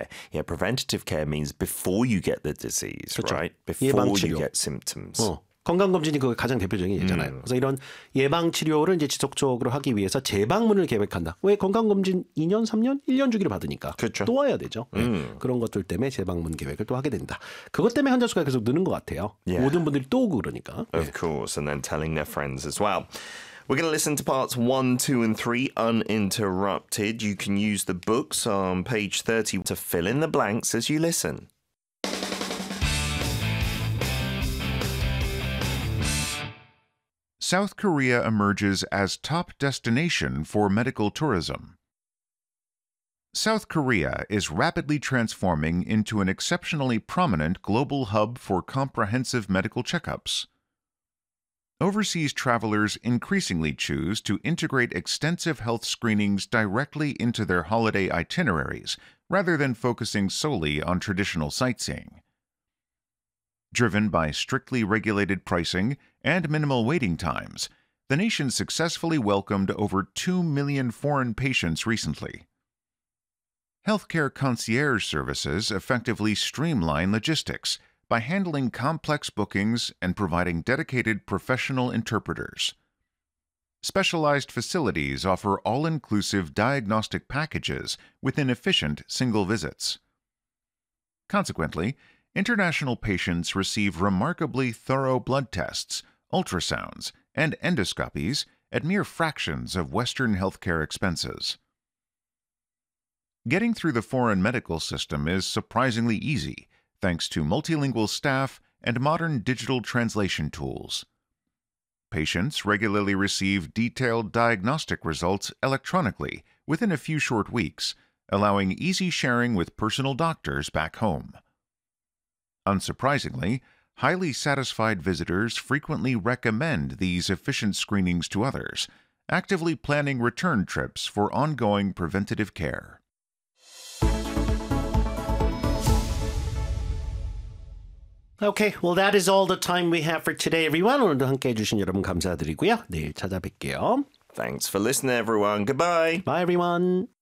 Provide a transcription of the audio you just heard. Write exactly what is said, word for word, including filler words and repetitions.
care. Yeah, preventative care means before you get the disease, 그렇죠. right? Before 예방치료. you get symptoms. 어. 건강검진이 그 가장 대표적인 예잖아요. 음. 그래서 이런 예방치료를 이제 지속적으로 하기 위해서 재방문을 계획한다. 왜 건강검진 이 년, 삼 년, 일 년 주기를 받으니까 그렇죠. 또 와야 되죠. 음. 네. 그런 것들 때문에 재방문 계획을 또 하게 된다. 그것 때문에 환자 수가 계속 느는 것 같아요. Yeah. 모든 분들이 또 오고 그러니까. Of course, and then telling their friends as well. We're going to listen to parts one, two, and three uninterrupted. You can use the books on page thirty to fill in the blanks as you listen. South Korea emerges as top destination for medical tourism. South Korea is rapidly transforming into an exceptionally prominent global hub for comprehensive medical checkups. Overseas travelers increasingly choose to integrate extensive health screenings directly into their holiday itineraries rather than focusing solely on traditional sightseeing. Driven by strictly regulated pricing and minimal waiting times, the nation successfully welcomed over two million foreign patients recently. Healthcare concierge services effectively streamline logistics by handling complex bookings and providing dedicated professional interpreters. Specialized facilities offer all-inclusive diagnostic packages within efficient single visits. Consequently, international patients receive remarkably thorough blood tests, ultrasounds, and endoscopies at mere fractions of Western healthcare expenses. Getting through the foreign medical system is surprisingly easy, thanks to multilingual staff and modern digital translation tools. Patients regularly receive detailed diagnostic results electronically within a few short weeks, allowing easy sharing with personal doctors back home. Unsurprisingly, highly satisfied visitors frequently recommend these efficient screenings to others, actively planning return trips for ongoing preventative care. Okay, well that is all the time we have for today, everyone. 오늘도 함께해 주신 여러분 감사드리고요. 내일 찾아뵐게요. Thanks for listening, everyone. Goodbye. Bye, everyone.